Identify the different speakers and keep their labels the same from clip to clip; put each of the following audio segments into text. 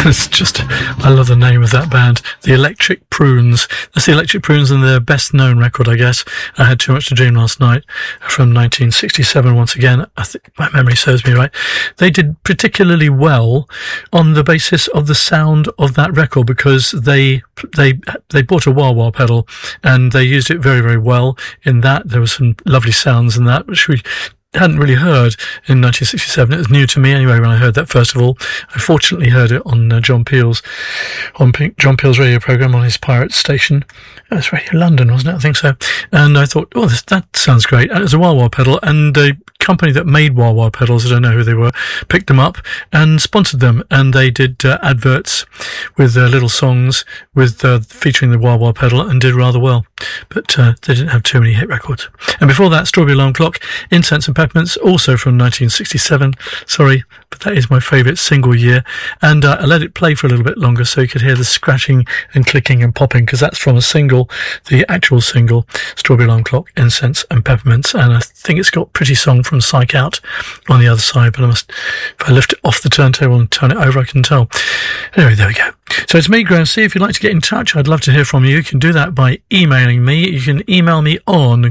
Speaker 1: It's just, I love the name of that band, the Electric Prunes. That's the Electric Prunes and their best known record, I guess. I Had Too Much to Dream Last Night from 1967. Once again, I think my memory serves me right. They did particularly well on the basis of the sound of that record, because they bought a wah-wah pedal and they used it very, very well in that. There were some lovely sounds in that, which we hadn't really heard in 1967. It was new to me anyway when I heard that first of all. I fortunately heard it on John Peel's radio program on his pirate station. It was Radio London, wasn't it? I think so. And I thought, oh, that sounds great. And it was a wah-wah pedal, and a company that made wah-wah pedals, I don't know who they were, picked them up and sponsored them, and they did adverts with little songs with featuring the wah-wah pedal, and did rather well. But they didn't have too many hit records. And before that, Strawberry Alarm Clock, Incense and Peppermints, also from 1967. Sorry, but that is my favourite single year. And I let it play for a little bit longer so you could hear the scratching and clicking and popping, because that's from a single, the actual single, Strawberry Alarm Clock, Incense and Peppermints. And I think it's got Pretty Song from Psych Out on the other side, but if I lift it off the turntable and turn it over, I can tell. Anyway, there we go. So it's me, Graham C. If you'd like to get in touch, I'd love to hear from you. You can do that by emailing me. You can email me on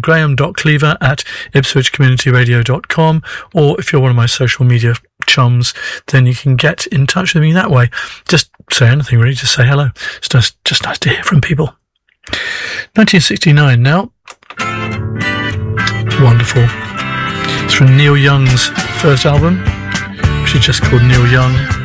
Speaker 1: graham.cleaver@ipswichcommunityradio.com, or if you're one of my social media chums, then you can get in touch with me that way. Just say anything, really. Just say hello. It's just nice to hear from people. 1969 now. Wonderful. It's from Neil Young's first album, which is just called Neil Young.